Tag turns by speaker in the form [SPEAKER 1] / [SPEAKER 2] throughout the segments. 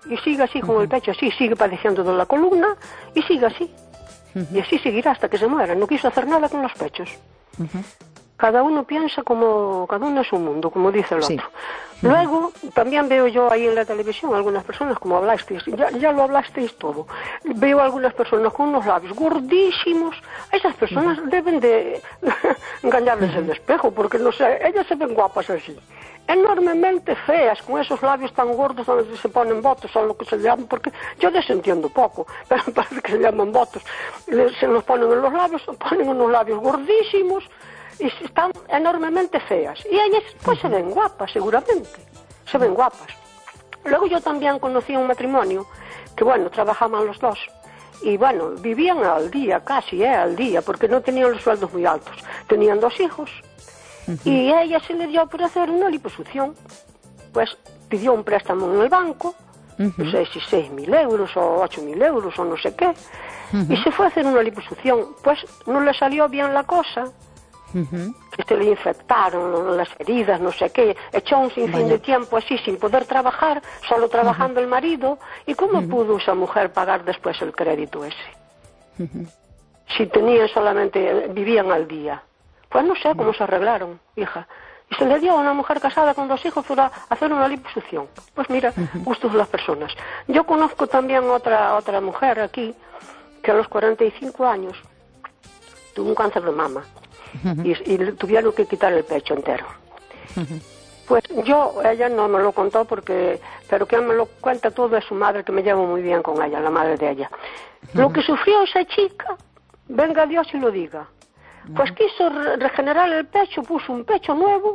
[SPEAKER 1] y sigue así con el pecho así, sigue padeciendo de la columna y sigue así. Y así seguirá hasta que se muera. No quiso hacer nada con los pechos. Cada uno piensa como... Cada uno es un mundo, como dice el otro. Luego, también veo yo ahí en la televisión algunas personas, como hablasteis, ya lo hablasteis todo. Veo algunas personas con unos labios gordísimos. Esas personas deben de engañarles el espejo, porque no sé, ellas se ven guapas así. Enormemente feas, con esos labios tan gordos donde se ponen botos, o lo que se llaman, porque yo desentiendo poco, pero me parece que se llaman botos. Se los ponen en los labios, ponen unos labios gordísimos, y están enormemente feas. Y ellas pues se ven guapas, seguramente. Se ven guapas. Luego yo también conocí un matrimonio que, bueno, trabajaban los dos. Y bueno, vivían al día, casi al día, porque no tenían los sueldos muy altos. Tenían 2 hijos. Y a ella se le dio por hacer una liposucción. Pues pidió un préstamo en el banco, no sé si 6.000 euros o 8.000 euros o no sé qué. Y se fue a hacer una liposucción. Pues no le salió bien la cosa. Que se le infectaron las heridas, no sé qué, echó un sinfín de tiempo así sin poder trabajar, solo trabajando el marido. ¿Y cómo pudo esa mujer pagar después el crédito ese? Si tenían solamente, vivían al día. Pues no sé cómo se arreglaron, hija. Y se le dio a una mujer casada con 2 hijos para hacer una liposucción. Pues mira, gustos de las personas. Yo conozco también otra mujer aquí, que a los 45 años tuvo un cáncer de mama. Y le tuvieron que quitar el pecho entero. Pues ella no me lo contó pero quien me lo cuenta todo es su madre, que me llevo muy bien con ella, la madre de ella. Lo que sufrió esa chica, venga Dios y lo diga. Pues quiso regenerar el pecho, puso un pecho nuevo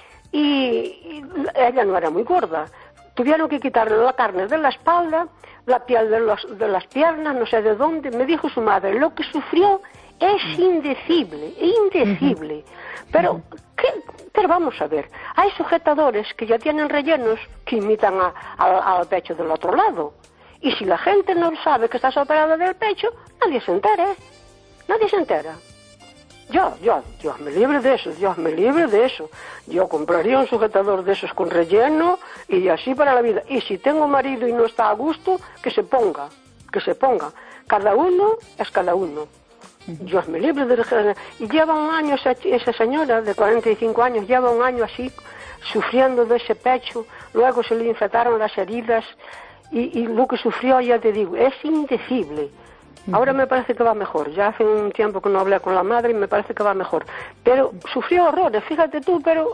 [SPEAKER 1] y ella no era muy gorda. Tuvieron que quitarle la carne de la espalda, la piel de las piernas, no sé de dónde. Me dijo su madre, lo que sufrió es indecible, indecible. Pero vamos a ver, hay sujetadores que ya tienen rellenos que imitan al pecho del otro lado. Y si la gente no sabe que estás operada del pecho, nadie se entera, ¿eh? Nadie se entera. Dios me libre de eso, Dios me libre de eso. Yo compraría un sujetador de esos con relleno y así para la vida. Y si tengo marido y no está a gusto, que se ponga. Cada uno es cada uno. Dios me libre de regenerar. Y lleva un año esa señora de 45 años, lleva un año así, sufriendo de ese pecho. Luego se le infectaron las heridas y lo que sufrió, ya te digo, es indecible. Ahora me parece que va mejor. Ya hace un tiempo que no hablé con la madre y me parece que va mejor. Pero sufrió horrores, fíjate tú, pero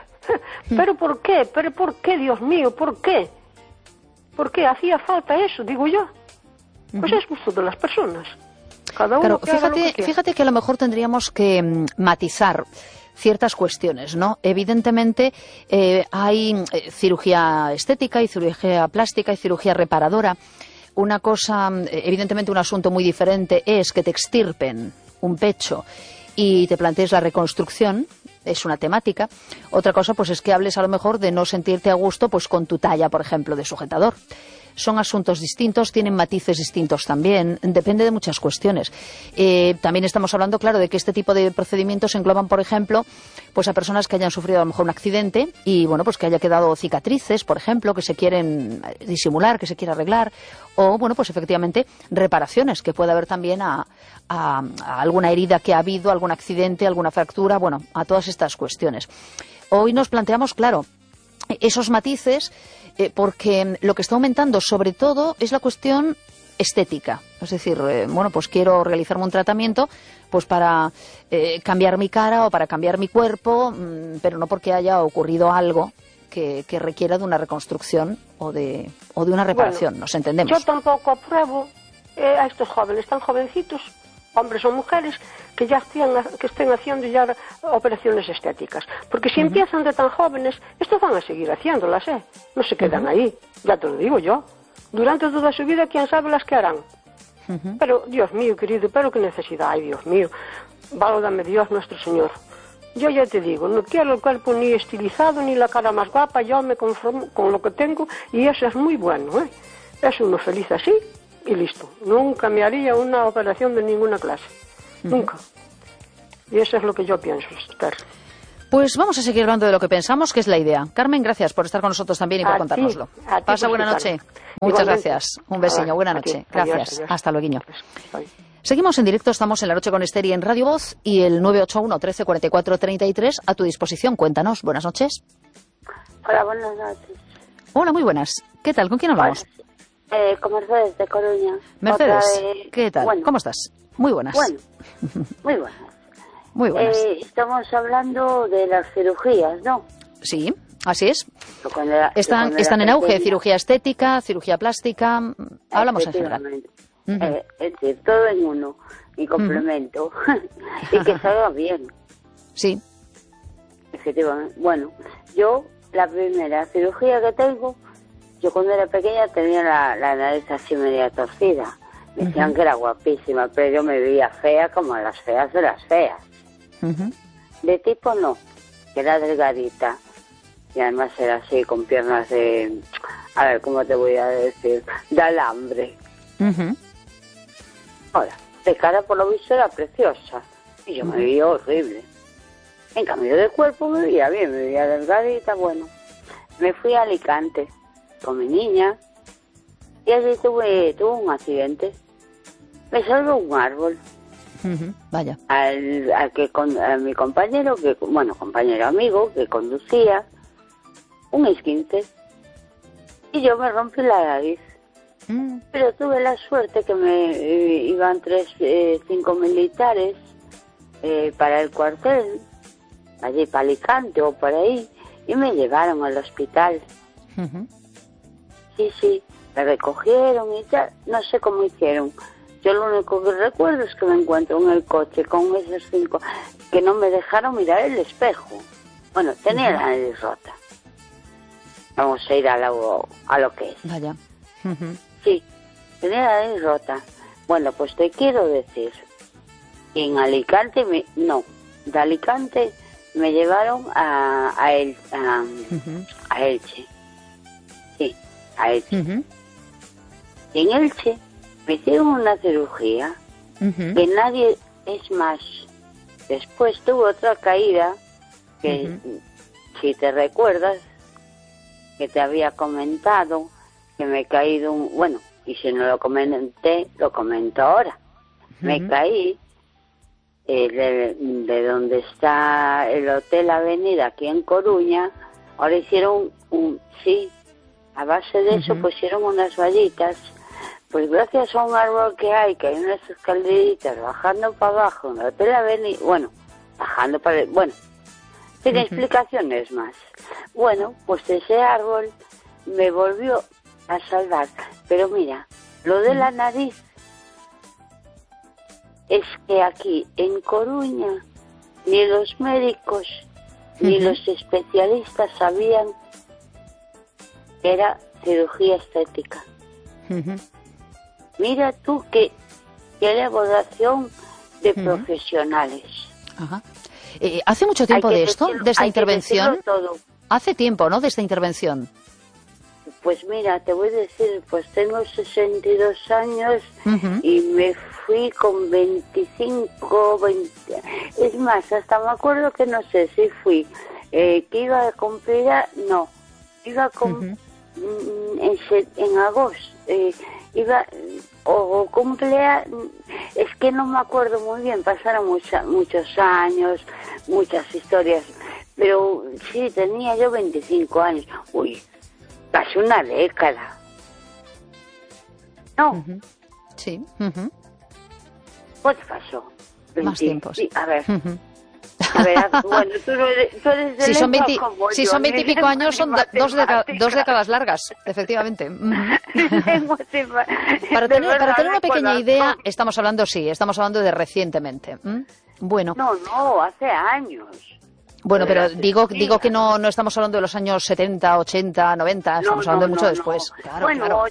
[SPEAKER 1] ¿por qué? ¿Pero por qué, Dios mío? ¿Por qué? ¿Por qué hacía falta eso, digo yo? Pues es gusto de las personas. Cada uno
[SPEAKER 2] fíjate que a lo mejor tendríamos que matizar ciertas cuestiones, ¿no? Evidentemente hay cirugía estética, hay cirugía plástica, hay cirugía reparadora. Una cosa, evidentemente un asunto muy diferente es que te extirpen un pecho y te plantees la reconstrucción, es una temática. Otra cosa pues es que hables a lo mejor de no sentirte a gusto pues con tu talla, por ejemplo, de sujetador. Son asuntos distintos, tienen matices distintos también, depende de muchas cuestiones. También estamos hablando, claro, de que este tipo de procedimientos engloban, por ejemplo, pues a personas que hayan sufrido a lo mejor un accidente y, bueno, pues que haya quedado cicatrices, por ejemplo, que se quieren disimular, que se quiere arreglar, o, bueno, pues efectivamente reparaciones, que puede haber también a alguna herida que ha habido, algún accidente, alguna fractura, bueno, a todas estas cuestiones. Hoy nos planteamos, claro, esos matices, porque lo que está aumentando sobre todo es la cuestión estética. Es decir, bueno, pues quiero realizarme un tratamiento pues para cambiar mi cara o para cambiar mi cuerpo, pero no porque haya ocurrido algo que requiera de una reconstrucción o de una reparación, bueno, nos entendemos.
[SPEAKER 1] Yo tampoco apruebo a estos jóvenes, tan jovencitos, hombres o mujeres, que ya estén haciendo ya operaciones estéticas. Porque si empiezan de tan jóvenes, estos van a seguir haciéndolas, ¿eh? No se quedan ahí, ya te lo digo yo. Durante toda su vida, quién sabe las que harán. Pero, Dios mío, querido, pero qué necesidad hay, Dios mío. Válgame Dios nuestro Señor. Yo ya te digo, no quiero el cuerpo ni estilizado, ni la cara más guapa, yo me conformo con lo que tengo, y eso es muy bueno, ¿eh? Es uno feliz así, y listo. Nunca me haría una operación de ninguna clase. Nunca. Y eso es lo que yo pienso, Esther.
[SPEAKER 2] Pues vamos a seguir hablando de lo que pensamos, que es la idea. Carmen, gracias por estar con nosotros también y por contárnoslo. Pasa buena noche. Muchas gracias. Un besiño. Buena noche. Gracias. Adiós. Hasta luego. Seguimos en directo, estamos en La Noche con Esther en Radio Voz y el 981 13 44 33 a tu disposición. Cuéntanos. Buenas noches.
[SPEAKER 3] Hola, buenas noches.
[SPEAKER 2] Hola, muy buenas. ¿Qué tal? ¿Con quién hablamos?
[SPEAKER 3] Con Mercedes de Coruña.
[SPEAKER 2] Mercedes, ¿qué tal? Bueno. ¿Cómo estás? Muy buenas.
[SPEAKER 3] Bueno, muy buenas.
[SPEAKER 2] Muy buenas.
[SPEAKER 3] Estamos hablando de las cirugías, ¿no?
[SPEAKER 2] Sí, así es. Están en auge cirugía estética, cirugía plástica. Hablamos en general.
[SPEAKER 3] Es decir, todo en uno, y complemento. Y que salga bien.
[SPEAKER 2] Sí.
[SPEAKER 3] Efectivamente. Bueno, yo, la primera cirugía que tengo, yo cuando era pequeña tenía la nariz así media torcida. Me decían que era guapísima, pero yo me veía fea como las feas de las feas. De tipo no, que era delgadita. Y además era así, con piernas de... A ver, ¿cómo te voy a decir? De alambre. Ahora, de cara por lo visto era preciosa. Y yo me veía horrible. En cambio de cuerpo me veía bien, me veía delgadita. Bueno, me fui a Alicante con mi niña y allí tuve un accidente. Me salvó un árbol.
[SPEAKER 2] Vaya.
[SPEAKER 3] A mi compañero, compañero amigo, que conducía, un esguince. Y yo me rompí la nariz. Pero tuve la suerte que me iban 5 militares para el cuartel, allí para Alicante o por ahí, y me llevaron al hospital. Sí, me recogieron y tal, no sé cómo hicieron. Yo lo único que recuerdo es que me encuentro en el coche con esos 5 que no me dejaron mirar el espejo. Bueno, tenía la nariz rota. Vamos a ir a lo que es.
[SPEAKER 2] Vaya.
[SPEAKER 3] Sí, tenía la nariz rota. Bueno, pues te quiero decir, en Alicante, de Alicante me llevaron a Elche. Sí, a Elche. Y en Elche me hicieron una cirugía que nadie, es más, después tuve otra caída que, si te recuerdas, que te había comentado, que me he caído y si no lo comenté, lo comento ahora. Me caí de donde está el Hotel Avenida aquí en Coruña. Ahora hicieron a base de eso pusieron unas vallitas. Pues gracias a un árbol que hay unas escaleritas bajando para abajo en el Hotel Avenida, bajando para sin explicaciones más. Bueno, pues ese árbol me volvió a salvar. Pero mira, lo de la nariz es que aquí en Coruña ni los médicos ni los especialistas sabían que era cirugía estética. Mira tú qué elaboración de profesionales.
[SPEAKER 2] ¿Hace mucho tiempo de esto, de esta intervención?
[SPEAKER 3] Todo.
[SPEAKER 2] Hace tiempo, ¿no?, de esta intervención.
[SPEAKER 3] Pues mira, te voy a decir, pues tengo 62 años y me fui con 25, 20... Es más, hasta me acuerdo que no sé si fui, que iba a cumplir, iba con... en agosto, iba o cumplea, es que no me acuerdo muy bien, pasaron muchos años, muchas historias, pero sí, tenía yo 25 años, casi una década. ¿No?
[SPEAKER 2] Sí.
[SPEAKER 3] ¿Cuánto pasó?
[SPEAKER 2] Más tiempo.
[SPEAKER 3] Sí, a ver. A ver, bueno, tú eres de
[SPEAKER 2] si son 20 y pico años, son dos décadas largas, efectivamente. Para tener una pequeña idea, estamos hablando de recientemente. Bueno.
[SPEAKER 3] No, hace años.
[SPEAKER 2] Bueno, pero digo que no estamos hablando de los años 70, 80, 90, estamos hablando de mucho después. Claro,
[SPEAKER 3] bueno,
[SPEAKER 2] claro.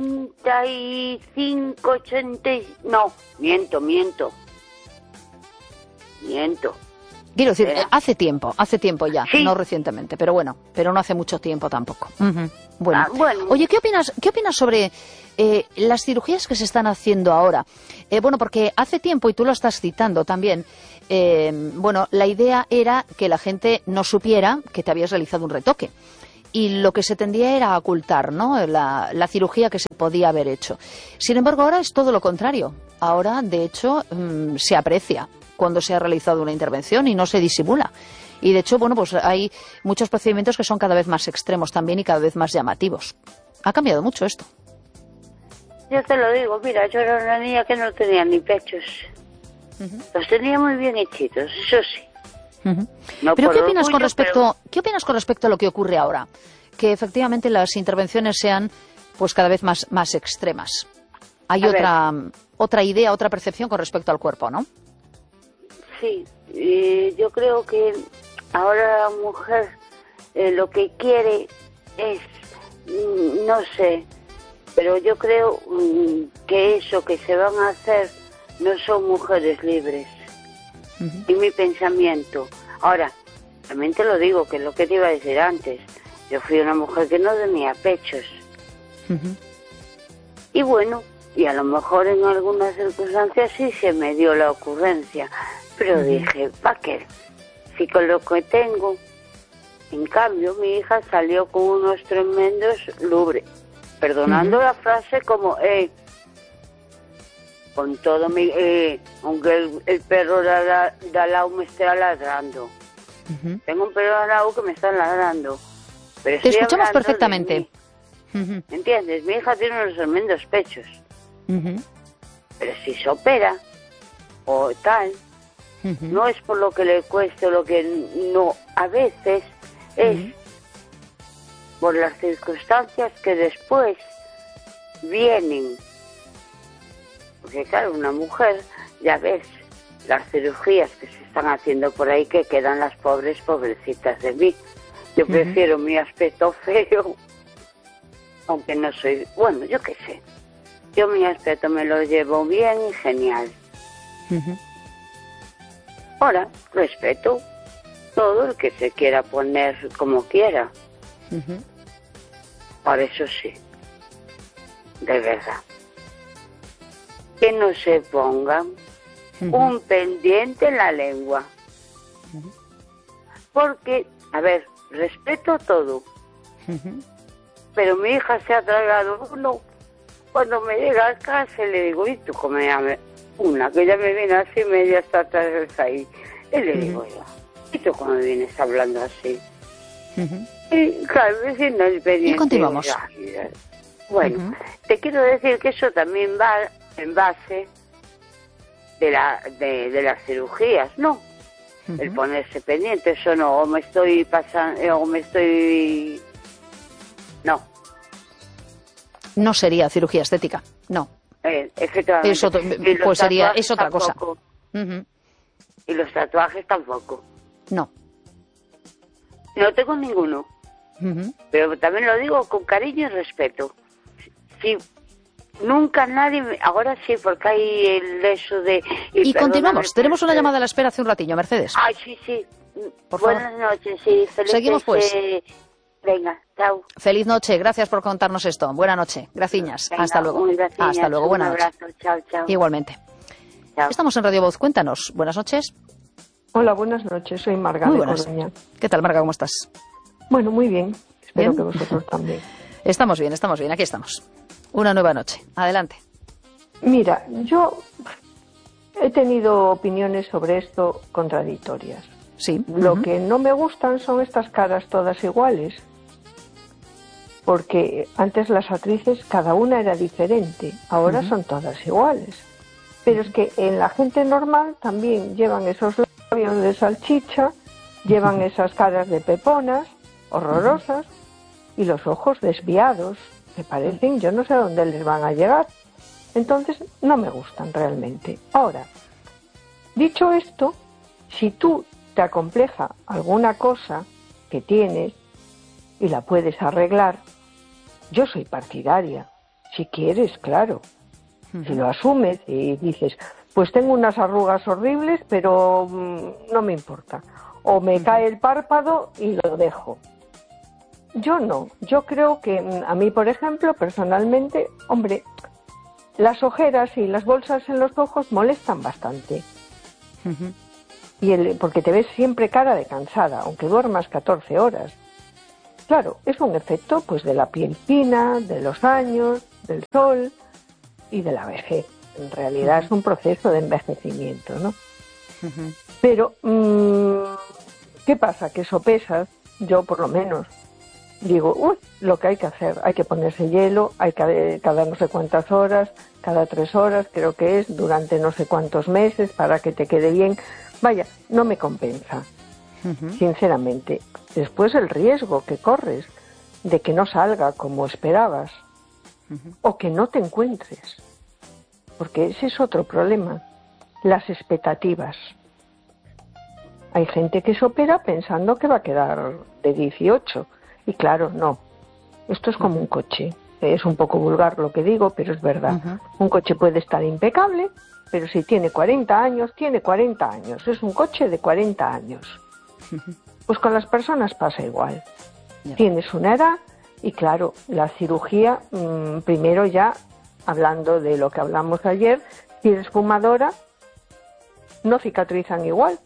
[SPEAKER 3] 85, 80... No, miento.
[SPEAKER 2] Quiero decir, hace tiempo ya,
[SPEAKER 3] Sí.
[SPEAKER 2] no recientemente, pero bueno, pero no hace mucho tiempo tampoco. Bueno.
[SPEAKER 3] Bueno.
[SPEAKER 2] Oye, ¿qué opinas sobre las cirugías que se están haciendo ahora? Bueno, porque hace tiempo, y tú lo estás citando también, bueno, la idea era que la gente no supiera que te habías realizado un retoque. Y lo que se tendía era a ocultar, ¿no?, la cirugía que se podía haber hecho. Sin embargo, ahora es todo lo contrario. Ahora, de hecho, se aprecia cuando se ha realizado una intervención y no se disimula. Y de hecho, bueno, pues hay muchos procedimientos que son cada vez más extremos también y cada vez más llamativos. Ha cambiado mucho esto.
[SPEAKER 3] Yo te lo digo, mira, yo era una niña que no tenía ni pechos. Los tenía muy bien hechitos, eso sí. No
[SPEAKER 2] Pero
[SPEAKER 3] por
[SPEAKER 2] ¿qué opinas
[SPEAKER 3] orgullo,
[SPEAKER 2] ¿qué opinas con respecto a lo que ocurre ahora? Que efectivamente las intervenciones sean pues cada vez más extremas. Hay otra idea, otra percepción con respecto al cuerpo, ¿no?
[SPEAKER 3] Sí, yo creo que ahora la mujer lo que quiere es, no sé, pero yo creo que eso que se van a hacer no son mujeres libres. Y mi pensamiento. Ahora, también te lo digo, que es lo que te iba a decir antes. Yo fui una mujer que no tenía pechos. Y bueno, y a lo mejor en algunas circunstancias sí se me dio la ocurrencia. Pero dije, ¿para qué? Si con lo que tengo. En cambio, mi hija salió con unos tremendos lubres. Perdonando la frase como, con todo mi... aunque el perro de al lado me esté ladrando. Tengo un perro de al lado que me está ladrando. Pero
[SPEAKER 2] te escuchamos perfectamente.
[SPEAKER 3] ¿Entiendes? Mi hija tiene unos tremendos pechos. Pero si se opera o tal, no es por lo que le cueste, lo que no, a veces es por las circunstancias que después vienen. Porque claro, una mujer, ya ves, las cirugías que se están haciendo por ahí, que quedan las pobrecitas de mí. Yo prefiero mi aspecto feo, aunque no soy, bueno, yo qué sé. Yo mi aspecto me lo llevo bien y genial. Ahora, respeto todo el que se quiera poner como quiera. Por eso sí, de verdad. Que no se pongan un pendiente en la lengua. Porque, a ver, respeto todo. Pero mi hija se ha tragado uno. Cuando me llega a casa le digo, ¿y tú cómo llamas? Una, que ya me viene así media hasta atrás ahí. Y le digo yo, ¿y tú cómo me vienes hablando así? Y claro, vecino el pendiente.
[SPEAKER 2] Y continuamos.
[SPEAKER 3] Bueno, te quiero decir que eso también va en base de las cirugías, ¿no? El ponerse pendiente, eso no, o me estoy pasando, o me estoy... No.
[SPEAKER 2] No sería cirugía estética, no.
[SPEAKER 3] Efectivamente.
[SPEAKER 2] Eso, pues es otra cosa.
[SPEAKER 3] Y los tatuajes tampoco.
[SPEAKER 2] No.
[SPEAKER 3] No tengo ninguno. Pero también lo digo con cariño y respeto. Si nunca nadie... Ahora sí, porque hay el eso de...
[SPEAKER 2] Y continuamos. Tenemos una llamada a la espera hace un ratillo, Mercedes.
[SPEAKER 3] Ay, sí.
[SPEAKER 2] Por
[SPEAKER 3] Buenas
[SPEAKER 2] favor.
[SPEAKER 3] noches, sí. Felices,
[SPEAKER 2] Seguimos, pues.
[SPEAKER 3] Venga, chao.
[SPEAKER 2] Feliz noche. Gracias por contarnos esto. Buena noche. Graciñas.
[SPEAKER 3] Venga,
[SPEAKER 2] Hasta luego. Hasta luego. Buena noche.
[SPEAKER 3] Un abrazo. Chao.
[SPEAKER 2] Igualmente.
[SPEAKER 3] Chao.
[SPEAKER 2] Estamos en Radio Voz. Cuéntanos. Buenas noches.
[SPEAKER 4] Hola, buenas noches. Soy Marga
[SPEAKER 2] Muy
[SPEAKER 4] de
[SPEAKER 2] buenas.
[SPEAKER 4] Coruña.
[SPEAKER 2] ¿Qué tal, Marga? ¿Cómo estás?
[SPEAKER 4] Bueno, muy bien. Espero
[SPEAKER 2] ¿Bien?
[SPEAKER 4] que vosotros también.
[SPEAKER 2] Estamos bien. Aquí estamos. Una nueva noche. Adelante.
[SPEAKER 4] Mira, yo he tenido opiniones sobre esto contradictorias.
[SPEAKER 2] Sí.
[SPEAKER 4] Lo que no me gustan son estas caras todas iguales. Porque antes las actrices, cada una era diferente. Ahora son todas iguales. Pero es que en la gente normal también llevan esos labios de salchicha, llevan esas caras de peponas horrorosas y los ojos desviados, que parecen, yo no sé a dónde les van a llegar. Entonces no me gustan realmente. Ahora, dicho esto, si tú te acompleja alguna cosa que tienes y la puedes arreglar, yo soy partidaria. Si quieres, claro. Si lo asumes y dices, pues tengo unas arrugas horribles, pero no me importa. O me cae el párpado y lo dejo. Yo no. Yo creo que a mí, por ejemplo, personalmente, hombre, las ojeras y las bolsas en los ojos molestan bastante. Porque te ves siempre cara de cansada, aunque duermas 14 horas. Claro, es un efecto pues de la piel fina, de los años, del sol y de la vejez. En realidad es un proceso de envejecimiento, ¿no? Pero, ¿qué pasa? Que sopesas, yo por lo menos, digo, lo que hay que hacer, hay que ponerse hielo, hay que cada no sé cuántas horas, cada 3 horas, creo que es, durante no sé cuántos meses, para que te quede bien. Vaya, no me compensa, sinceramente. Después el riesgo que corres de que no salga como esperabas, o que no te encuentres, porque ese es otro problema, las expectativas. Hay gente que se opera pensando que va a quedar de 18, y claro, no. Esto es como un coche. Es un poco vulgar lo que digo, pero es verdad. Un coche puede estar impecable, pero si tiene 40 años, tiene 40 años. Es un coche de 40 años. Pues con las personas pasa igual. Tienes una edad y claro, la cirugía, primero ya, hablando de lo que hablamos ayer, si eres fumadora, no cicatrizan igual.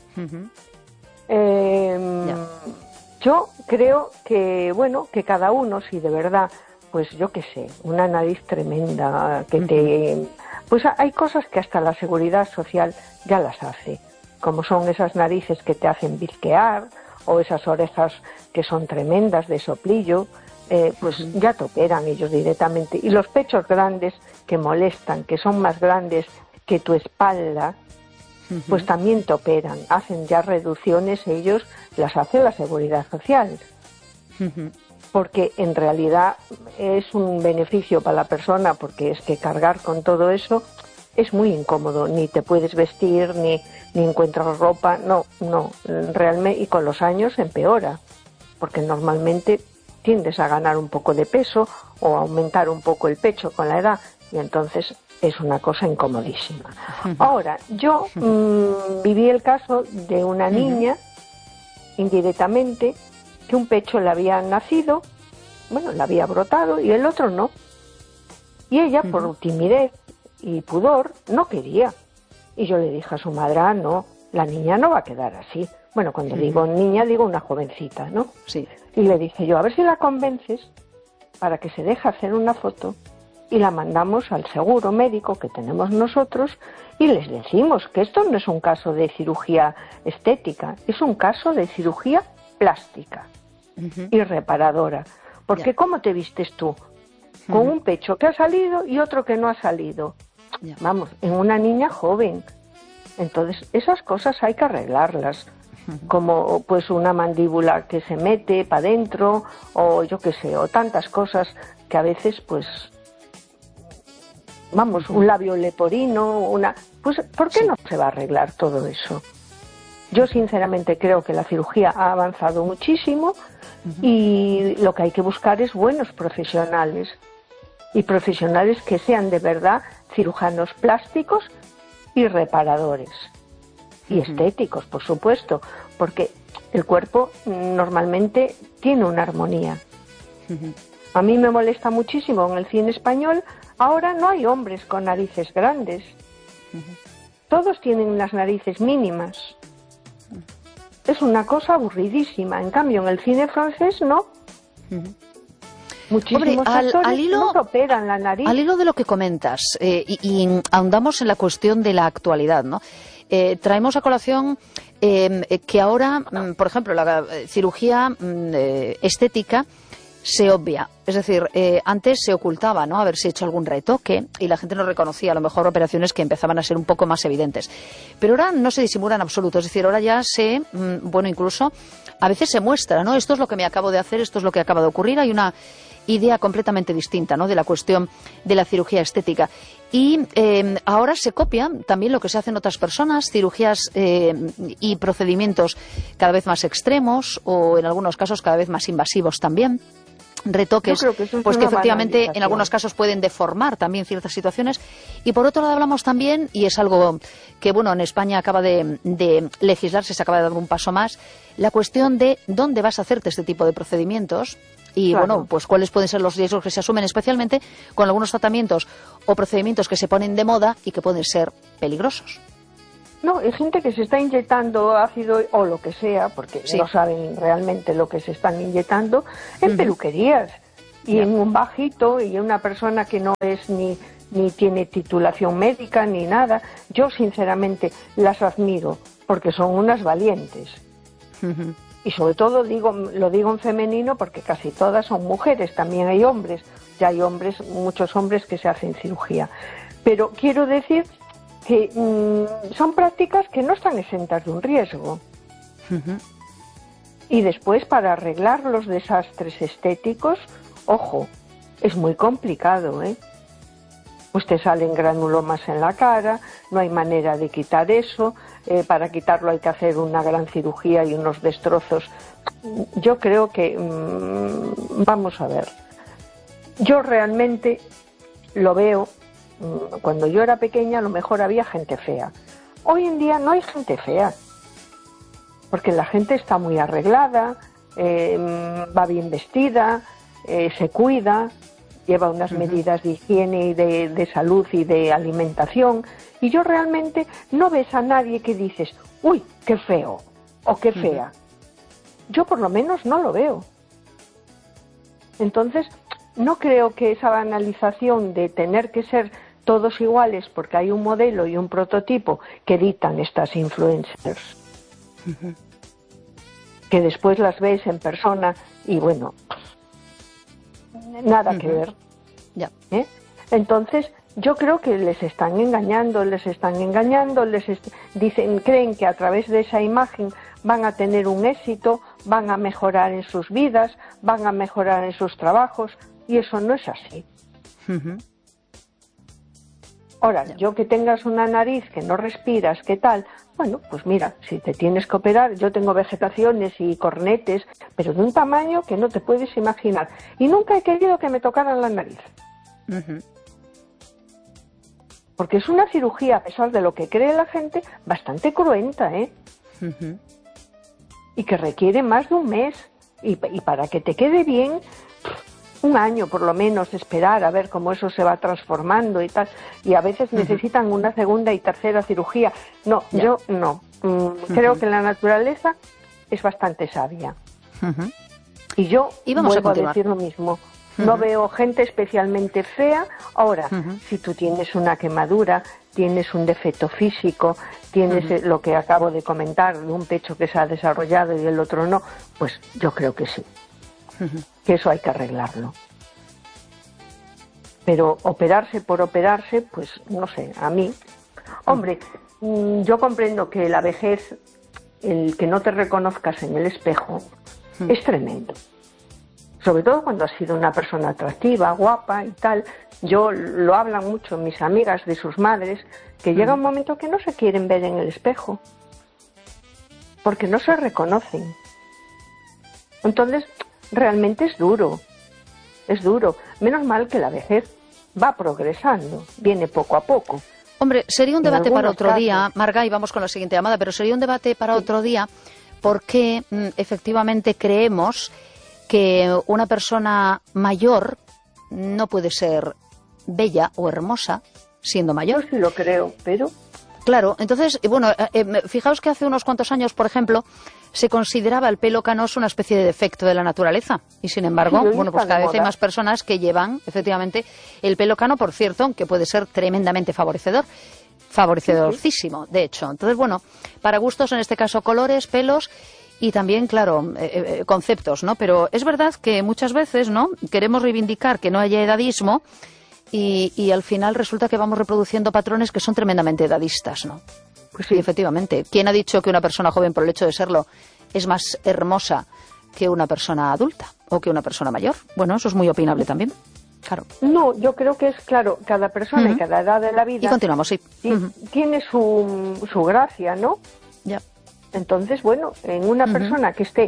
[SPEAKER 4] Yo creo que, bueno, que cada uno, si de verdad, pues yo qué sé, una nariz tremenda, que te... Pues hay cosas que hasta la seguridad social ya las hace, como son esas narices que te hacen bizquear, o esas orejas que son tremendas de soplillo, pues ya te operan ellos directamente. Y los pechos grandes que molestan, que son más grandes que tu espalda, pues también te operan, hacen ya reducciones, ellos las hace la seguridad social. Porque en realidad es un beneficio para la persona, porque es que cargar con todo eso es muy incómodo, ni te puedes vestir, ni encuentras ropa, no, realmente, y con los años empeora, porque normalmente tiendes a ganar un poco de peso o a aumentar un poco el pecho con la edad, y entonces es una cosa incomodísima. Ahora, yo viví el caso de una niña, indirectamente, que un pecho le había nacido, bueno, le había brotado y el otro no. Y ella, por timidez y pudor, no quería. Y yo le dije a su madre, no, la niña no va a quedar así. Bueno, cuando digo niña, digo una jovencita, ¿no? Sí. Y le dije yo, a ver si la convences para que se deje hacer una foto y la mandamos al seguro médico que tenemos nosotros y les decimos que esto no es un caso de cirugía estética, es un caso de cirugía plástica y reparadora. Porque ¿cómo te vistes tú? Con un pecho que ha salido y otro que no ha salido. Vamos, en una niña joven. Entonces, esas cosas hay que arreglarlas. Como pues una mandíbula que se mete para adentro, o yo qué sé, o tantas cosas que a veces pues... Vamos, un labio leporino, pues ¿por qué no se va a arreglar todo eso? Yo sinceramente creo que la cirugía ha avanzado muchísimo y lo que hay que buscar es buenos profesionales y profesionales que sean de verdad cirujanos plásticos y reparadores y estéticos, por supuesto, porque el cuerpo normalmente tiene una armonía. A mí me molesta muchísimo en el cine español. Ahora no hay hombres con narices grandes. Todos tienen las narices mínimas. Es una cosa aburridísima. En cambio, en el cine francés no. Muchísimos actores no se operan la nariz.
[SPEAKER 2] Al hilo de lo que comentas, y ahondamos en la cuestión de la actualidad, ¿no? Traemos a colación que ahora, por ejemplo, la cirugía estética se obvia. Es decir, antes se ocultaba, ¿no?, haberse hecho algún retoque y la gente no reconocía a lo mejor operaciones que empezaban a ser un poco más evidentes. Pero ahora no se disimula en absoluto. Es decir, ahora ya se, bueno, incluso a veces se muestra, ¿no? Esto es lo que me acabo de hacer, esto es lo que acaba de ocurrir. Hay una idea completamente distinta, ¿no?, de la cuestión de la cirugía estética. Y ahora se copia también lo que se hace en otras personas, cirugías y procedimientos cada vez más extremos o en algunos casos cada vez más invasivos también. retoques, pues que efectivamente en algunos casos pueden deformar también ciertas situaciones. Y por otro lado hablamos también, y es algo que bueno, en España acaba de legislarse, se acaba de dar un paso más, la cuestión de dónde vas a hacerte este tipo de procedimientos. Y bueno, pues cuáles pueden ser los riesgos que se asumen, especialmente con algunos tratamientos o procedimientos que se ponen de moda y que pueden ser peligrosos.
[SPEAKER 4] No, hay gente que se está inyectando ácido o lo que sea, porque no saben realmente lo que se están inyectando, en peluquerías y en un bajito, y una persona que no es ni tiene titulación médica ni nada. Yo sinceramente las admiro porque son unas valientes. Y sobre todo lo digo en femenino porque casi todas son mujeres, también hay hombres, ya hay hombres, muchos hombres que se hacen cirugía. Pero quiero decir que son prácticas que no están exentas de un riesgo. Y después, para arreglar los desastres estéticos, ojo, es muy complicado, ¿eh? Pues te salen granulomas en la cara, no hay manera de quitar eso, para quitarlo hay que hacer una gran cirugía y unos destrozos. Yo creo que, vamos a ver, yo realmente lo veo, cuando yo era pequeña a lo mejor había gente fea. Hoy en día no hay gente fea, porque la gente está muy arreglada, va bien vestida, se cuida, lleva unas medidas de higiene y de salud y de alimentación, y yo realmente no ves a nadie que dices, uy, qué feo o qué fea. Yo por lo menos no lo veo. Entonces, no creo que esa banalización de tener que ser todos iguales porque hay un modelo y un prototipo que dictan estas influencers, que después las ves en persona y bueno, nada que ver. Entonces, yo creo que les están engañando, dicen, creen que a través de esa imagen van a tener un éxito, van a mejorar en sus vidas, van a mejorar en sus trabajos, y eso no es así. Ahora, yo que tengas una nariz que no respiras, ¿qué tal? Bueno, pues mira, si te tienes que operar, yo tengo vegetaciones y cornetes, pero de un tamaño que no te puedes imaginar. Y nunca he querido que me tocaran la nariz. Porque es una cirugía, a pesar de lo que cree la gente, bastante cruenta, ¿eh? Y que requiere más de un mes. Y para que te quede bien, un año por lo menos, esperar a ver cómo eso se va transformando y tal. Y a veces necesitan una segunda y tercera cirugía. No, yo no. Creo que la naturaleza es bastante sabia. Y yo vuelvo a decir lo mismo. No veo gente especialmente fea. Ahora, si tú tienes una quemadura, tienes un defecto físico, tienes lo que acabo de comentar, de un pecho que se ha desarrollado y el otro no, pues yo creo que sí. Que eso hay que arreglarlo. Pero operarse por operarse, pues no sé, a mí... Hombre, yo comprendo que la vejez, el que no te reconozcas en el espejo, es tremendo. Sobre todo cuando has sido una persona atractiva, guapa y tal. Yo lo hablan mucho mis amigas de sus madres, que llega un momento que no se quieren ver en el espejo, porque no se reconocen. Entonces, realmente es duro. Menos mal que la vejez va progresando, viene poco a poco.
[SPEAKER 2] Hombre, sería un debate para otro día, Marga, y vamos con la siguiente llamada, pero sería un debate para otro día porque efectivamente creemos que una persona mayor no puede ser bella o hermosa siendo mayor.
[SPEAKER 4] Yo sí lo creo, pero...
[SPEAKER 2] Claro, entonces, bueno, fijaos que hace unos cuantos años, por ejemplo, se consideraba el pelo canoso una especie de defecto de la naturaleza. Y sin embargo, bueno, pues cada vez hay más personas que llevan, efectivamente, el pelo cano, por cierto, que puede ser tremendamente favorecedorcísimo, de hecho. Entonces, bueno, para gustos, en este caso, colores, pelos... Y también, claro, conceptos, ¿no? Pero es verdad que muchas veces, ¿no?, queremos reivindicar que no haya edadismo y al final resulta que vamos reproduciendo patrones que son tremendamente edadistas, ¿no? Pues sí, efectivamente. ¿Quién ha dicho que una persona joven, por el hecho de serlo, es más hermosa que una persona adulta o que una persona mayor? Bueno, eso es muy opinable también. Claro.
[SPEAKER 4] No, yo creo que es claro, cada persona y cada edad de la vida...
[SPEAKER 2] Y continuamos, sí.
[SPEAKER 4] Tiene su gracia, ¿no?
[SPEAKER 2] Ya.
[SPEAKER 4] Entonces, bueno, en una persona que esté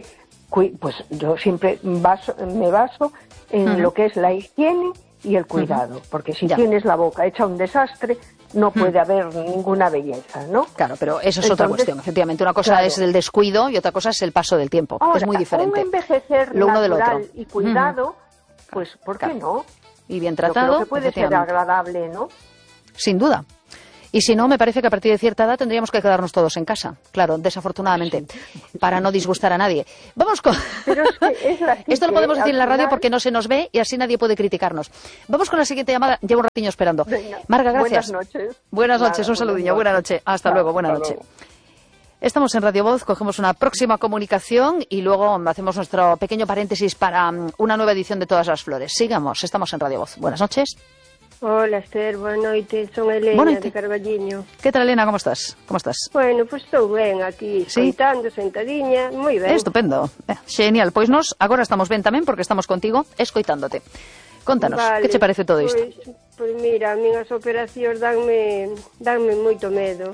[SPEAKER 4] pues yo siempre me baso en lo que es la higiene y el cuidado, porque si tienes la boca hecha un desastre, no puede haber ninguna belleza, ¿no?
[SPEAKER 2] Claro, pero eso es otra cuestión, efectivamente. Una cosa es el descuido y otra cosa es el paso del tiempo.
[SPEAKER 4] Ahora,
[SPEAKER 2] es muy diferente.
[SPEAKER 4] Un envejecer
[SPEAKER 2] lo uno
[SPEAKER 4] natural
[SPEAKER 2] del otro.
[SPEAKER 4] Y cuidado, pues ¿por qué no?
[SPEAKER 2] Y bien tratado.
[SPEAKER 4] Yo creo que puede ser agradable, ¿no?
[SPEAKER 2] Sin duda. Y si no, me parece que a partir de cierta edad tendríamos que quedarnos todos en casa. Claro, desafortunadamente, para no disgustar a nadie. Vamos con...
[SPEAKER 4] Pero es
[SPEAKER 2] Esto lo podemos decir en la radio porque no se nos ve y así nadie puede criticarnos. Vamos con la siguiente llamada. Llevo un ratiño esperando.
[SPEAKER 4] Venga.
[SPEAKER 2] Marga, gracias.
[SPEAKER 4] Buenas noches.
[SPEAKER 2] Buenas noches, un saludillo. Buenas noches. Hasta luego, buenas noches. Estamos en Radio Voz, cogemos una próxima comunicación y luego hacemos nuestro pequeño paréntesis para una nueva edición de Todas las Flores. Sigamos, estamos en Radio Voz. Buenas noches.
[SPEAKER 5] Hola, Esther, boa noite, son Elena de Carballiño.
[SPEAKER 2] Que tal, Elena, como estás?
[SPEAKER 5] Bueno, pois estou ben aquí, escoitando, sentadiña, moi ben.
[SPEAKER 2] Estupendo, genial, pois nós agora estamos ben tamén porque estamos contigo escoitándote. Contanos, que che parece todo isto?
[SPEAKER 5] Pois mira, a minhas operacións danme moito medo.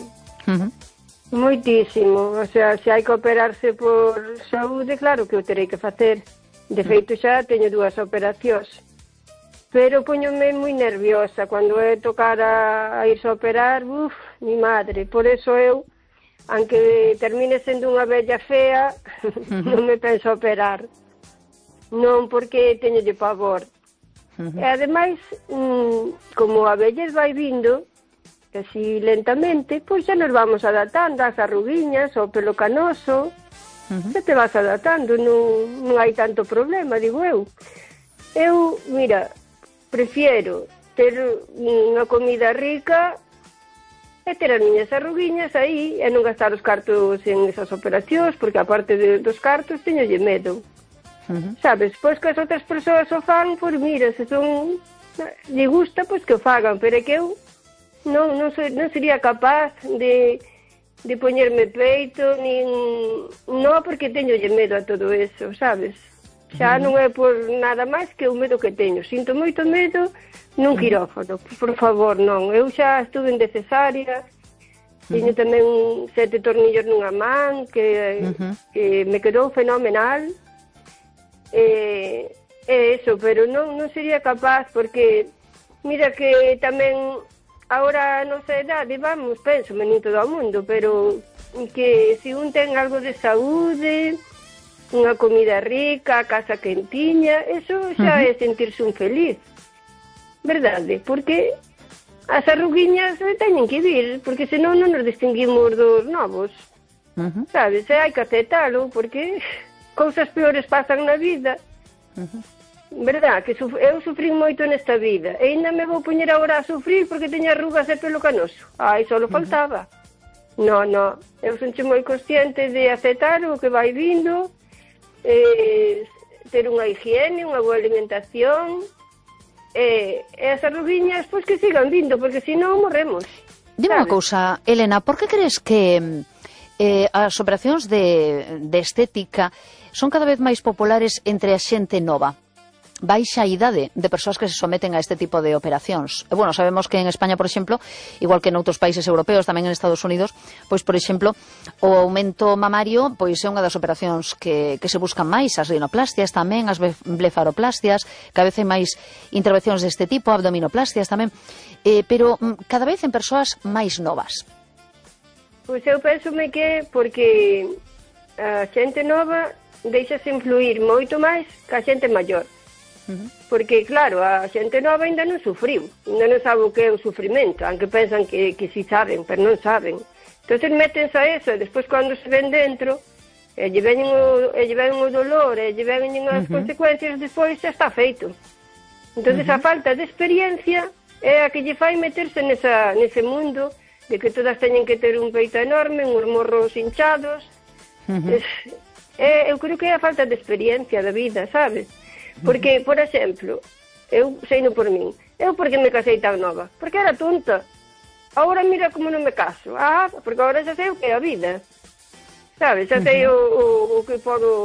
[SPEAKER 5] Moitísimo, o sea, se hai que operarse por saúde, claro que o terei que facer. De feito xa teño 2 operacións. Pero poñome moi nerviosa cando é tocar a irse a operar, mi madre. Por eso eu, aunque termine sendo unha vella fea, non me penso operar. Non porque teñolle pavor. E ademais, como a vellez vai vindo, así lentamente, pois xa nos vamos adaptando ás arruguiñas, ao pelo canoso, xa te vas adaptando, non hai tanto problema, digo eu. Eu, mira, prefiero ter unha comida rica e ter as miñas arruguiñas aí e non gastar os cartos en esas operacións, porque aparte dos cartos teñolle medo. Sabes, pois que as outras persoas o fan, pois mira, se son lle gusta, pois que o fagan, pero é que eu non sería capaz de poñerme peito, non porque teñolle medo a todo eso, sabes? Xa non é por nada máis que o medo que teño. Sinto moito medo nun quirófano. Por favor, non. Eu xa estuve en cesárea, teño tamén 7 tornillos nunha man, que me quedou fenomenal. Eso, pero non sería capaz, porque mira que tamén agora a nosa idade, vamos, penso, nin todo o mundo, pero que se un ten algo de saúde, unha comida rica, a casa quentiña, eso xa é sentirse un feliz, verdade? Porque as arruguiñas teñen que vir, porque senón non nos distinguimos dos novos, sabes? E hai que aceptalo, porque cousas peores pasan na vida, verdad? Que eu sufrín moito nesta vida, e ainda me vou poñer agora a sufrir porque teño arrugas e pelo canoso. Ai, só lo faltaba. No, eu sonche moi consciente de aceptar o que vai vindo, ter unha higiene, unha boa alimentación, e as arruguiñas pois que sigan vindo, porque senón morremos.
[SPEAKER 2] Dime unha cousa, Elena, por que crees que as operacións de estética son cada vez máis populares entre a xente nova? Baixa idade de persoas que se someten a este tipo de operacións. E, bueno, sabemos que en España, por exemplo, igual que en outros países europeos, tamén en Estados Unidos, pois, por exemplo, o aumento mamario pois é unha das operacións que se buscan máis, as rinoplastias tamén, as blefaroplastias, cada vez hai máis intervencións deste tipo, abdominoplastias tamén, pero cada vez en persoas máis novas.
[SPEAKER 5] Pois eu pensome que porque a xente nova deixase influir moito máis que a xente maior. Porque, claro, a xente nova ainda non sufriu, ainda non sabe o que é o sufrimento, aunque pensan que si saben, pero non saben. Entón métense a eso, e despois cando se ven dentro, e lle ven o dolor, e lle ven as consecuencias, despois xa está feito. Entón a falta de experiencia é a que lle fai meterse nese mundo de que todas teñen que ter un peito enorme, uns morros hinchados. Eu creo que é a falta de experiencia da vida, sabes? Porque, por exemplo, eu seino por min, eu porque me casei tan nova? Porque era tonta. Agora mira como non me caso. Porque agora xa sei o que é a vida. Sabes, xa sei o que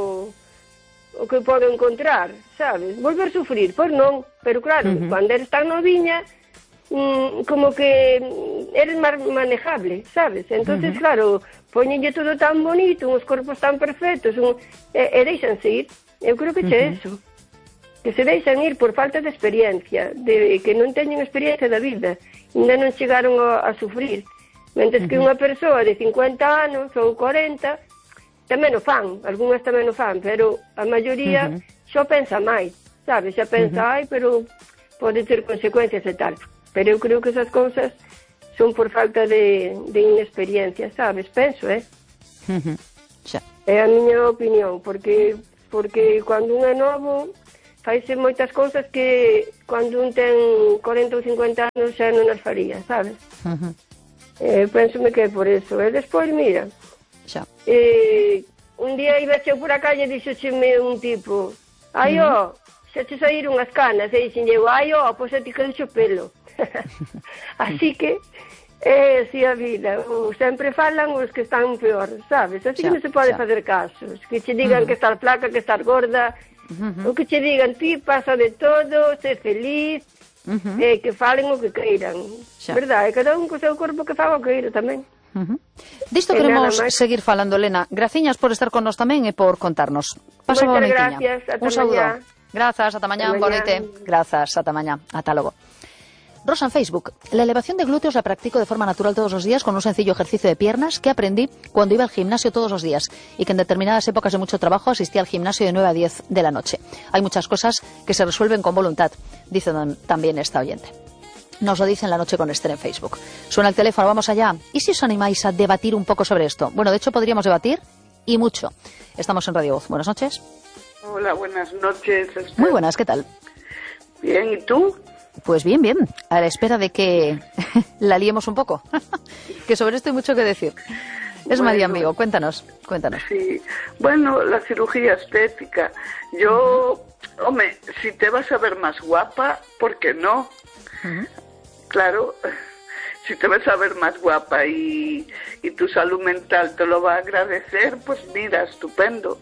[SPEAKER 5] podo encontrar, sabes? Volver a sufrir, pois non. Pero claro, cando eres tan noviña, como que eres máis manejable, sabes? Entonces, claro, poñenlle todo tan bonito, uns corpos tan perfectos, e deixanse ir. Eu creo que é eso. Que se deixan ir por falta de experiencia, de que non teñen experiencia da vida, ainda non chegaron a sufrir. Mentres que unha persoa de 50 anos ou 40 tamén o fan, algunhas tamén o fan, pero a maioría só pensa máis, sabes? Xa pensa, pero pode ter consecuencias e tal. Pero eu creo que esas cousas son por falta de inexperiencia, sabes? Penso,
[SPEAKER 2] Xa.
[SPEAKER 5] É a miña opinión, porque cando un é novo faise moitas cousas que cando un ten 40 ou 50 anos xa non as faría, sabes? Pénsome que é por eso. E despois, mira,
[SPEAKER 2] Xa.
[SPEAKER 5] un día iba eu por a calle e dixocheme un tipo, xa te saíron as canas, e dixenlle, pois xa te quedou o pelo. Así que é así a vida, sempre falan os que están peor, sabes? Así que non se pode facer casos, que che digan que estar flaca, que estar gorda, o que che digan, ti pasa de todo, sé feliz, que falen o que queiran, verdade? Cada un co seu corpo que faga o que queira tamén.
[SPEAKER 2] Disto queremos seguir falando, Elena. Graciñas por estar con nos tamén e por contarnos. Pasa boa noitiña. Un saúdo. Grazas, ata mañá, boa noite. Grazas, ata mañá. Ata logo. Rosa en Facebook. La elevación de glúteos la practico de forma natural todos los días con un sencillo ejercicio de piernas que aprendí cuando iba al gimnasio todos los días y que en determinadas épocas de mucho trabajo asistía al gimnasio de 9 a 10 de la noche. Hay muchas cosas que se resuelven con voluntad, dice también esta oyente. Nos lo dice en La Noche con Esther en Facebook. Suena el teléfono, vamos allá. ¿Y si os animáis a debatir un poco sobre esto? Bueno, de hecho podríamos debatir y mucho. Estamos en Radio Voz. Buenas noches.
[SPEAKER 6] Hola, buenas noches, Esther.
[SPEAKER 2] Muy buenas, ¿qué tal?
[SPEAKER 6] Bien, ¿y tú?
[SPEAKER 2] Pues bien, bien, a la espera de que la liemos un poco, que sobre esto hay mucho que decir. Es María, amigo, cuéntanos.
[SPEAKER 6] Sí, bueno, la cirugía estética. Yo, hombre, si te vas a ver más guapa, ¿por qué no? Claro, si te vas a ver más guapa y tu salud mental te lo va a agradecer, pues mira, estupendo.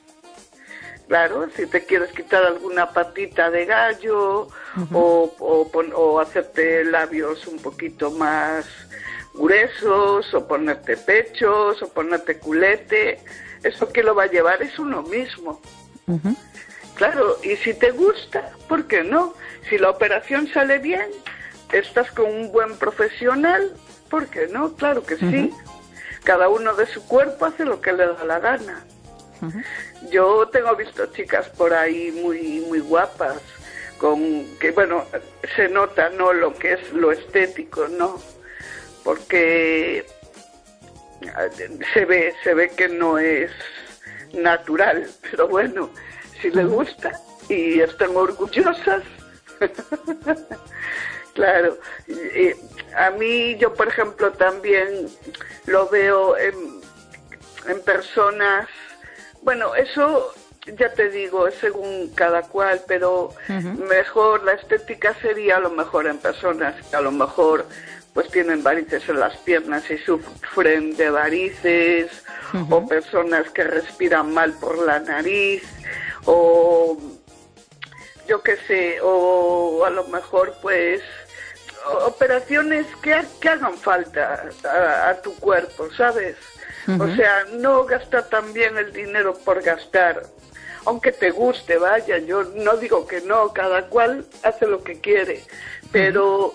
[SPEAKER 6] Claro, si te quieres quitar alguna patita de gallo o hacerte labios un poquito más gruesos o ponerte pechos o ponerte culete, eso que lo va a llevar es uno mismo. Claro, y si te gusta, ¿por qué no? Si la operación sale bien, estás con un buen profesional, ¿por qué no? Claro que sí. Cada uno de su cuerpo hace lo que le da la gana. Yo tengo visto chicas por ahí muy guapas, con que bueno, se nota no lo que es lo estético, ¿no? Porque se ve que no es natural, pero bueno, si les gusta y están orgullosas, claro. A mí, yo por ejemplo también lo veo en personas. Bueno, eso ya te digo, es según cada cual, pero mejor la estética sería a lo mejor en personas que a lo mejor pues tienen varices en las piernas y sufren de varices, o personas que respiran mal por la nariz, o yo qué sé, o a lo mejor pues operaciones que hagan falta a tu cuerpo, ¿sabes? O sea, no gastar también el dinero por gastar, aunque te guste, vaya, yo no digo que no, cada cual hace lo que quiere, pero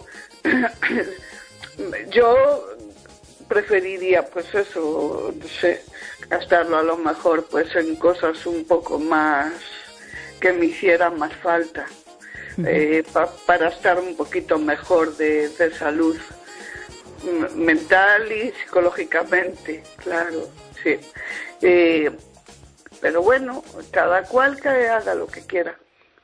[SPEAKER 6] yo preferiría, pues eso, no sé, gastarlo a lo mejor pues en cosas un poco más que me hicieran más falta, para estar un poquito mejor de salud mental y psicológicamente, claro, sí. Pero bueno, cada cual que haga lo que quiera.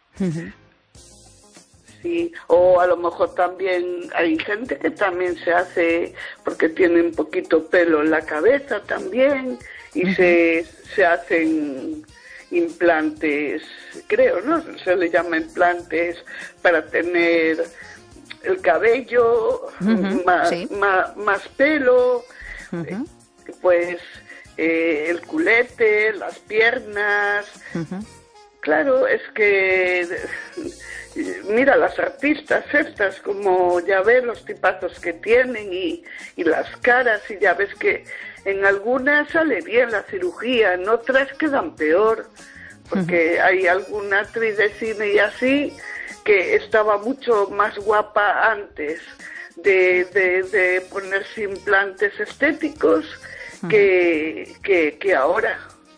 [SPEAKER 6] Sí, o a lo mejor también hay gente que también se hace porque tiene un poquito pelo en la cabeza también y se hacen implantes, creo, ¿no? Se le llama implantes para tener el cabello, más pelo, pues el culete, las piernas. Claro, es que mira, las artistas estas, como ya ves los tipazos que tienen y las caras, y ya ves que en algunas sale bien la cirugía, en otras quedan peor, porque hay alguna actriz de cine y así que estaba mucho más guapa antes de ponerse implantes estéticos que ahora.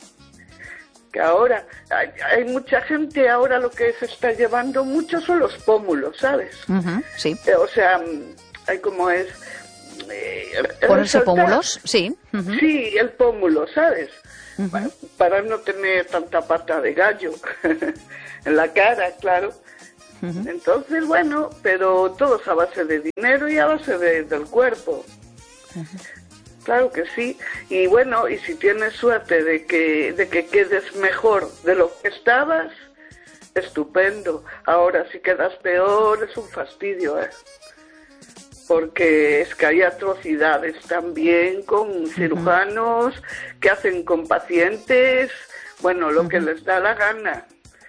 [SPEAKER 6] Que ahora hay mucha gente, ahora lo que se está llevando mucho son los pómulos, ¿sabes?
[SPEAKER 2] Sí.
[SPEAKER 6] O sea, hay como es...
[SPEAKER 2] ¿Ponerse pómulos? Sí.
[SPEAKER 6] Sí, el pómulo, ¿sabes? Para no tener tanta pata de gallo en la cara, claro. Entonces, bueno, pero todo es a base de dinero y a base del cuerpo. Claro que sí. Y bueno, y si tienes suerte de que quedes mejor de lo que estabas, estupendo. Ahora, si quedas peor, es un fastidio, ¿eh? Porque es que hay atrocidades también con cirujanos que hacen con pacientes, bueno, lo que les da la gana.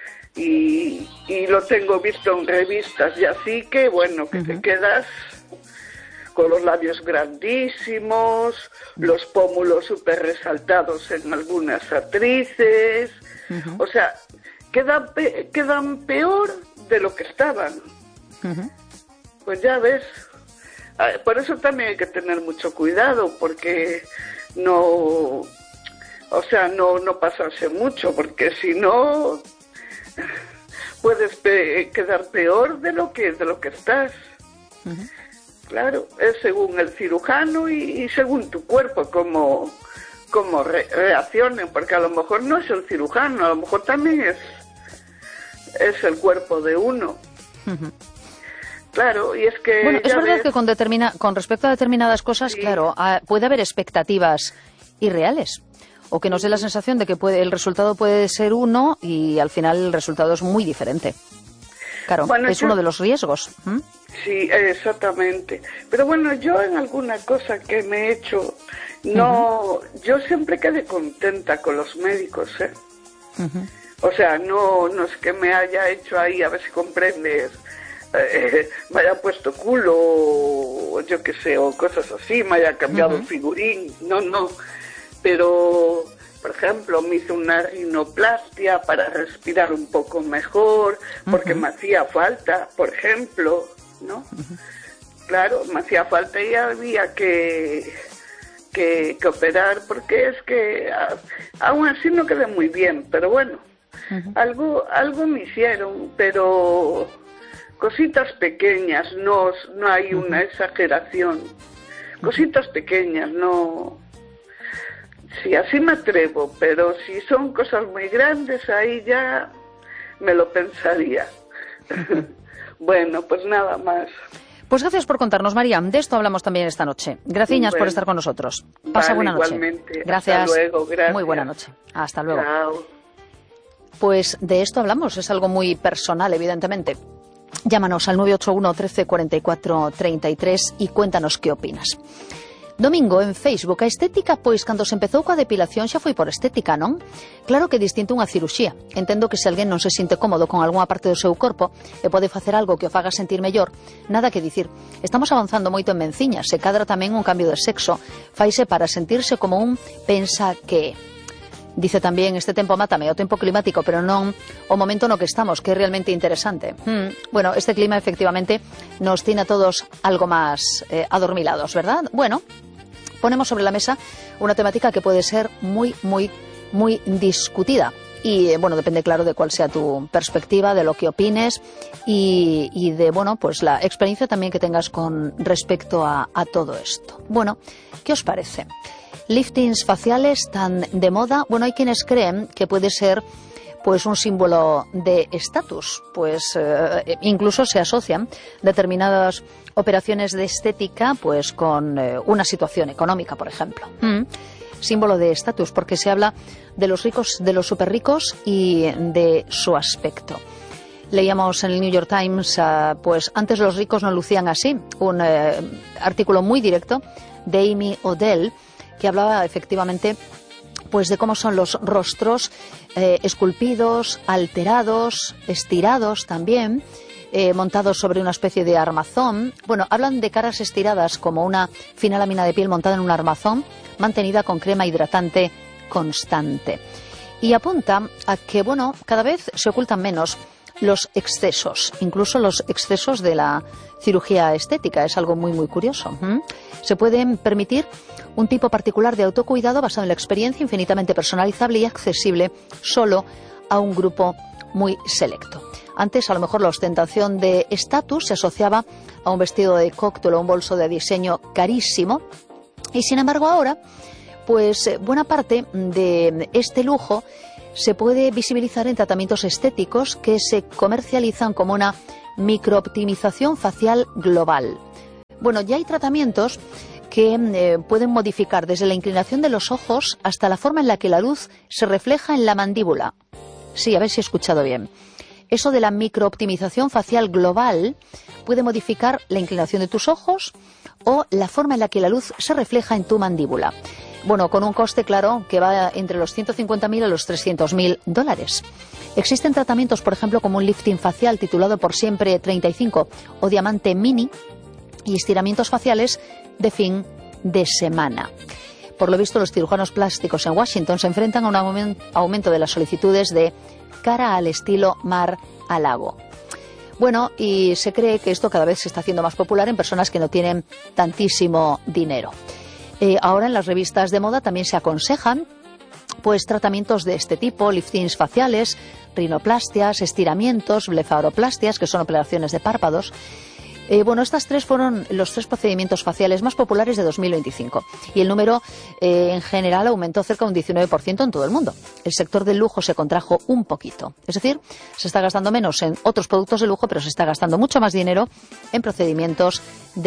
[SPEAKER 6] Y lo tengo visto en revistas y así que, bueno, que te quedas con los labios grandísimos, los pómulos súper resaltados en algunas actrices, o sea, quedan peor de lo que estaban. Pues ya ves, por eso también hay que tener mucho cuidado, porque no pasarse mucho, porque si no puedes quedar peor de lo que estás. Claro, es según el cirujano y según tu cuerpo cómo reaccionen, porque a lo mejor no es el cirujano, a lo mejor también es el cuerpo de uno. Claro, y es que...
[SPEAKER 2] Bueno, es verdad que con respecto a determinadas cosas, claro, puede haber expectativas irreales, o que nos dé la sensación de que el resultado puede ser uno y al final el resultado es muy diferente. Claro, bueno, es uno de los riesgos.
[SPEAKER 6] Sí, exactamente. Pero bueno, yo en alguna cosa que me he hecho, yo siempre quedé contenta con los médicos, ¿eh? O sea, no es que me haya hecho ahí, a ver si comprendes, me haya puesto culo, o yo qué sé, o cosas así, me haya cambiado el figurín, no. Pero, por ejemplo, me hice una rinoplastia para respirar un poco mejor, porque me hacía falta, por ejemplo, ¿no? Claro, me hacía falta y había que operar, porque es que aún así no quedé muy bien, pero bueno, algo me hicieron, pero cositas pequeñas, no hay una exageración, cositas pequeñas, no... Sí, así me atrevo, pero si son cosas muy grandes, ahí ya me lo pensaría. Bueno, pues nada más.
[SPEAKER 2] Pues gracias por contarnos, María. De esto hablamos también esta noche. Gracias por estar con nosotros. Pasa buena noche.
[SPEAKER 6] Igualmente.
[SPEAKER 2] Gracias.
[SPEAKER 6] Hasta luego, gracias.
[SPEAKER 2] Muy buena noche. Hasta luego.
[SPEAKER 6] Chao.
[SPEAKER 2] Pues de esto hablamos, es algo muy personal, evidentemente. Llámanos al 981 13 44 33 y cuéntanos qué opinas. Domingo, en Facebook, a estética, pois cando se empezou coa depilación xa foi por estética, non? Claro que é distinto unha cirurxía. Entendo que se alguén non se sinte cómodo con algunha parte do seu corpo e pode facer algo que o faga sentir mellor, nada que dicir. Estamos avanzando moito en venciñas, se cadra tamén un cambio de sexo, faise para sentirse como un pensa que... Dice tamén, este tempo mátame, o tempo climático, pero non o momento no que estamos, que é realmente interesante. Bueno, este clima efectivamente nos tiene a todos algo máis adormilados, ¿verdad? Bueno, ponemos sobre la mesa una temática que puede ser muy, muy, muy discutida. Y, bueno, depende, claro, de cuál sea tu perspectiva, de lo que opines y de, bueno, pues la experiencia también que tengas con respecto a todo esto. Bueno, ¿qué os parece? Liftings faciales tan de moda. Bueno, hay quienes creen que puede ser pues un símbolo de estatus, pues incluso se asocian determinadas operaciones de estética pues con una situación económica, por ejemplo. Símbolo de estatus, porque se habla de los ricos, de los superricos y de su aspecto. Leíamos en el New York Times, pues antes los ricos no lucían así, un artículo muy directo de Amy Odell, que hablaba efectivamente pues de cómo son los rostros esculpidos, alterados, estirados también, montados sobre una especie de armazón. Bueno, hablan de caras estiradas como una fina lámina de piel montada en un armazón, mantenida con crema hidratante constante. Y apunta a que, bueno, cada vez se ocultan menos los excesos, incluso los excesos de la cirugía estética. Es algo muy, muy curioso. Se puede permitir un tipo particular de autocuidado basado en la experiencia, infinitamente personalizable y accesible solo a un grupo muy selecto. Antes, a lo mejor, la ostentación de estatus se asociaba a un vestido de cóctel o un bolso de diseño carísimo. Y, sin embargo, ahora, pues buena parte de este lujo se puede visibilizar en tratamientos estéticos que se comercializan como una microoptimización facial global. Bueno, ya hay tratamientos que pueden modificar desde la inclinación de los ojos hasta la forma en la que la luz se refleja en la mandíbula. Sí, a ver si he escuchado bien. Eso de la microoptimización facial global puede modificar la inclinación de tus ojos o la forma en la que la luz se refleja en tu mandíbula. Bueno, con un coste, claro, que va entre los 150.000 a los 300.000 $. Existen tratamientos, por ejemplo, como un lifting facial titulado Por Siempre 35 o Diamante Mini y estiramientos faciales de fin de semana. Por lo visto, los cirujanos plásticos en Washington se enfrentan a un aumento de las solicitudes de cara al estilo mar a lago. Bueno, y se cree que esto cada vez se está haciendo más popular en personas que no tienen tantísimo dinero. Ahora en las revistas de moda también se aconsejan pues tratamientos de este tipo, liftings faciales, rinoplastias, estiramientos, blefaroplastias, que son operaciones de párpados. Bueno, estas tres fueron los 3 procedimientos faciales más populares de 2025 y el número en general aumentó cerca de un 19% en todo el mundo. El sector del lujo se contrajo un poquito, es decir, se está gastando menos en otros productos de lujo, pero se está gastando mucho más dinero en procedimientos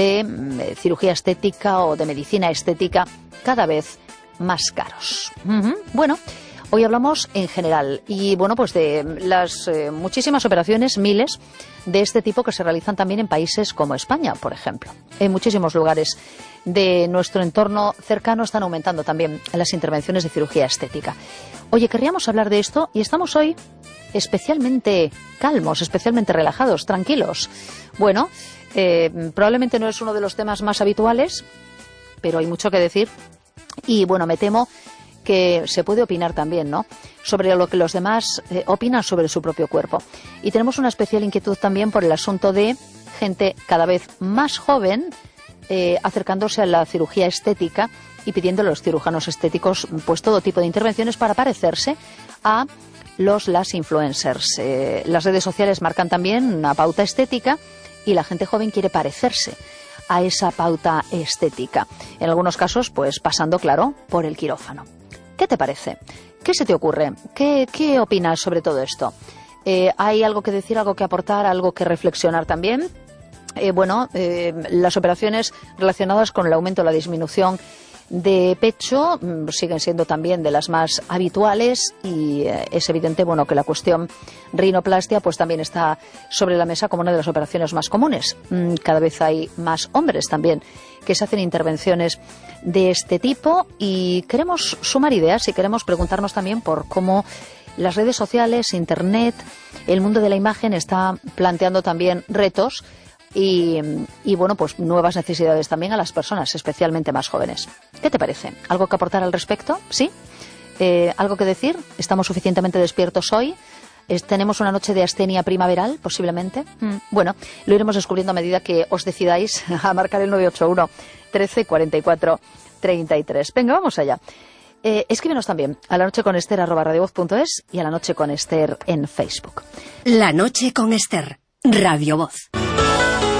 [SPEAKER 2] de cirugía estética o de medicina estética cada vez más caros. Bueno, hoy hablamos en general y bueno, pues de las muchísimas operaciones, miles de este tipo que se realizan también en países como España, por ejemplo. En muchísimos lugares de nuestro entorno cercano están aumentando también las intervenciones de cirugía estética. Oye, querríamos hablar de esto y estamos hoy especialmente calmos, especialmente relajados, tranquilos. Bueno, probablemente no es uno de los temas más habituales, pero hay mucho que decir y bueno, me temo que se puede opinar también, ¿no?, sobre lo que los demás opinan sobre su propio cuerpo. Y tenemos una especial inquietud también por el asunto de gente cada vez más joven acercándose a la cirugía estética y pidiendo a los cirujanos estéticos pues todo tipo de intervenciones para parecerse a las influencers. Las redes sociales marcan también una pauta estética y la gente joven quiere parecerse a esa pauta estética. En algunos casos, pues pasando, claro, por el quirófano. ¿Qué te parece? ¿Qué se te ocurre? ¿Qué opinas sobre todo esto? ¿Hay algo que decir, algo que aportar, algo que reflexionar también? Las operaciones relacionadas con el aumento o la disminución de pecho siguen siendo también de las más habituales y es evidente, bueno, que la cuestión rinoplastia pues también está sobre la mesa como una de las operaciones más comunes. Cada vez hay más hombres también que se hacen intervenciones de este tipo y queremos sumar ideas y queremos preguntarnos también por cómo las redes sociales, Internet, el mundo de la imagen está planteando también retos y bueno, pues nuevas necesidades también a las personas, especialmente más jóvenes. ¿Qué te parece? ¿Algo que aportar al respecto? ¿Sí? ¿Algo que decir? ¿Estamos suficientemente despiertos hoy? ¿Tenemos una noche de astenia primaveral, posiblemente? Bueno, lo iremos descubriendo a medida que os decidáis a marcar el 981 13 44 33. Venga, vamos allá. Escríbenos también a lanocheconester@radiovoz.es y a La Noche con Ester en Facebook.
[SPEAKER 7] La Noche con Ester, Radio Voz.